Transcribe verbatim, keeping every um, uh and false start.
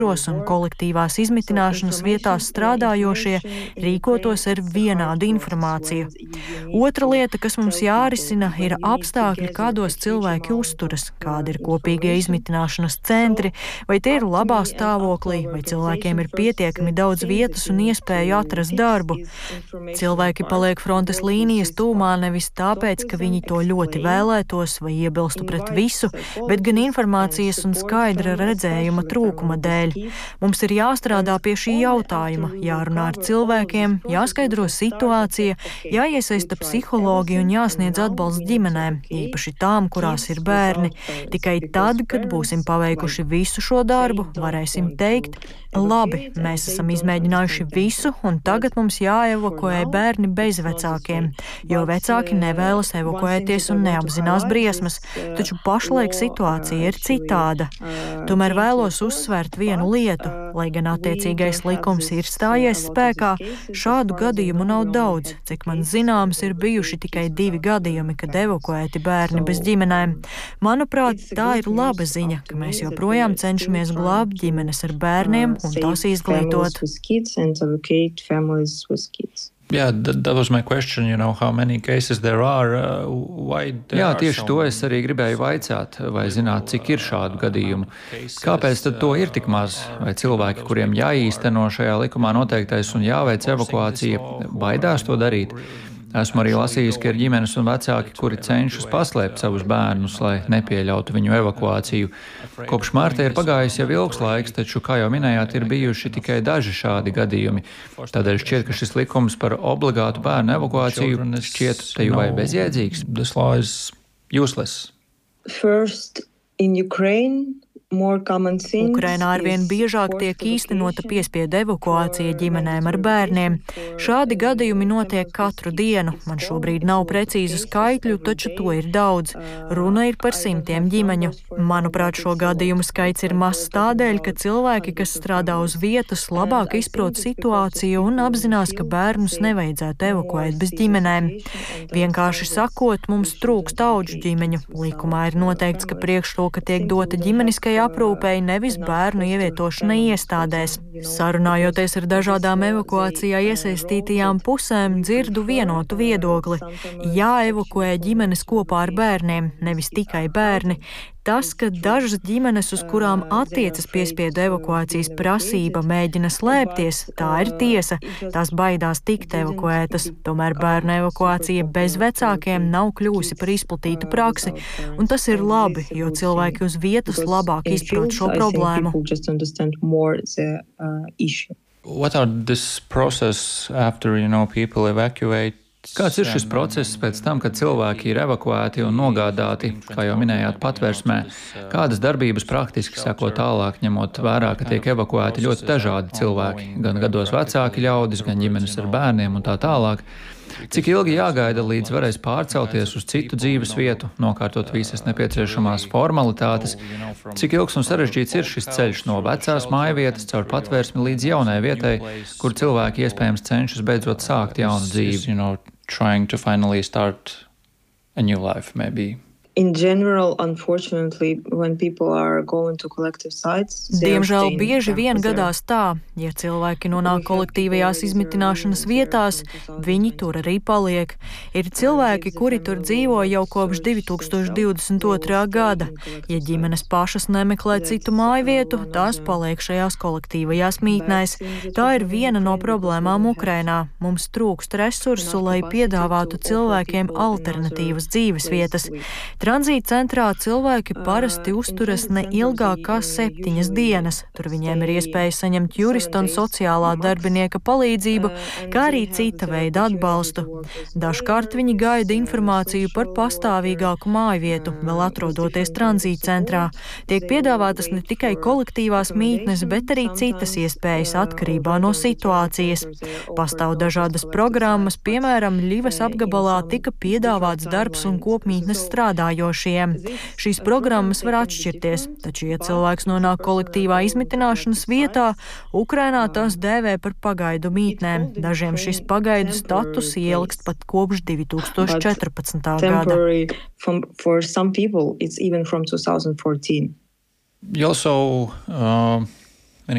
un kolektīvās izmitināšanas vietās strādājošie rīkotos ar vienādu informāciju. Otra lieta, kas mums jārisina, ir apstākļi, kādos cilvēki uzturas, kādi ir kopīgie izmitināšanas centri, vai tie ir labā stāvoklī, vai cilvēkiem ir pietiekami daudz vietas un iespēju atrast darbu. Cilvēki paliek frontes līnijas tūmā nevis tāpēc, ka viņi to ļoti vēlētos vai iebilstu pret visu, bet gan informācijas un skaidra redzējuma trūkuma dēļ. Mums ir jāstrādā pie šī jautājuma, jārunā ar cilvēkiem, jāskaidro situācija, jāiesaista psihologi un jāsniedz atbalsts ģimenēm, īpaši tām, kurās ir bērni. Tikai tad, kad būsim paveikuši visu šo darbu, varēsim teikt, labi, mēs esam izmēģinājuši visu, un tagad mums jāevakuē bērni bez vecākiem, jo vecāki nevēlas evakuēties un neapzinās briesmas, taču pašlaik situācija ir citāda. Tomēr vēlos uzsvērt vienu lietu, lai gan attiecīgais likums ir stājies spēkā, šādu gadījumu nav daudz, cik man zināms, ir bijuši tikai divi gadījumi, kad evakuēti bērni bez ģimenēm. Manuprāt, tā ir laba ziņa, ka mēs joprojām cenšamies glābt ģimenes ar bērniem un tās izglītot. Yeah, that, that was my question, you know, how many cases there are, uh, why there Jā, are tieši so to es arī gribēju vaicāt, vai zināt, cik ir šādu gadījumu. Kāpēc tad to ir tik maz? Vai cilvēki, kuriem jāīsteno šajā likumā noteiktais un jāveic evakuācija, baidās to darīt? Esmu arī lasījis, ka ir ģimenes un vecāki, kuri cenšas paslēpt savus bērnus, lai nepieļautu viņu evakuāciju. Kopš marta ir pagājis jau ilgs laiks, taču, kā jau minējāt, ir bijuši tikai daži šādi gadījumi. Tādēļ šķiet, ka šis likums par obligātu bērnu evakuāciju šķiet teju vai bezjēdzīgs. This law is useless. First, in Ukraine, Ukrainā arvien biežāk tiek īstenota piespiedu evakuācija ģimenēm ar bērniem. Šādi gadījumi notiek katru dienu. Man šobrīd nav precīzu skaitļu, taču to ir daudz. Runa ir par simtiem ģimeņu. Manuprāt, šo gadījumu skaits ir mazs tādēļ, ka cilvēki, kas strādā uz vietas, labāk izprot situāciju un apzinās, ka bērnus nevajadzētu evakuēt bez ģimenēm. Vienkārši sakot, mums trūkst audžu ģimeņu. Likumā ir noteikts, ka priekšroka tiek dota ģimeniskai aprūpei, nevis bērnu ievietošanai iestādēs. Sarunājoties ar dažādām evakuācijā iesaistītajām pusēm, dzirdu vienotu viedokli. Jāevakuē ģimenes kopā ar bērniem, nevis tikai bērni. Tas, ka dažas ģimenes, uz kurām attiecas piespiedu evakuācijas prasība, mēģina slēpties, tā ir tiesa. Tās baidās tikt evakuētas. Tomēr bērnu evakuācija bez vecākiem nav kļūsi par izplatītu praksi, un tas ir labi, jo cilvēki uz vietas labāk izprot šo problēmu. What are this process after, you know, people evacuate? Kāds ir šis process pēc tam, kad cilvēki ir evakuēti un nogādāti, kā jau minējāt, patvērsmē? Kādas darbības praktiski seko tālāk, ņemot vērā, ka tiek evakuēti ļoti dažādi cilvēki, gan gados vecāki ļaudis, gan ģimenes ar bērniem un tā tālāk? Cik ilgi jāgaida, līdz varēs pārcelties uz citu dzīves vietu, nokārtot visas nepieciešamās formalitātes? Cik ilgs un sarežģīts ir šis ceļš no vecās mājvietas caur patvērsmi līdz jaunai vietai, kur cilvēki iespējams cenšas beidzot sākt jaunu dzīvi? You know, trying to finally start a new life, maybe. In general, unfortunately, when people are going to collective sites, Diemžēl bieži vien gadās tā, ja cilvēki nonāk kolektīvajās izmitināšanas vietās, viņi tur arī paliek. Ir cilvēki, kuri tur dzīvo jau kopš divi tūkstoši divdesmit otrā gada. Ja ģimenes pašas nemeklē citu mājvietu, tās paliek šajās kolektīvajās mītnēs. Tā ir viena no problēmām Ukrainā. Mums trūkst resursu, lai piedāvātu cilvēkiem alternatīvas dzīves vietas. Tranzīta centrā cilvēki parasti uzturas ne ilgāk kā septiņas dienas. Tur viņiem ir iespēja saņemt jurista un sociālā darbinieka palīdzību, kā arī cita veida atbalstu. Dažkārt viņi gaida informāciju par pastāvīgāku mājvietu, vēl atrodoties tranzīta centrā. Tiek piedāvātas ne tikai kolektīvās mītnes, bet arī citas iespējas atkarībā no situācijas. Pastāv dažādas programmas, piemēram, Ļivas apgabalā tika piedāvāts darbs un kopmītnes strādājošiem. Šīs programmas var atšķirties, taču, ja cilvēks nonāk kolektīvā izmitināšanas vietā, Ukrainā tās dēvē par pagaidu mītnēm. Dažiem šis pagaidu status ielgst pat kopš divi tūkstoši četrpadsmitā gada. You also uh,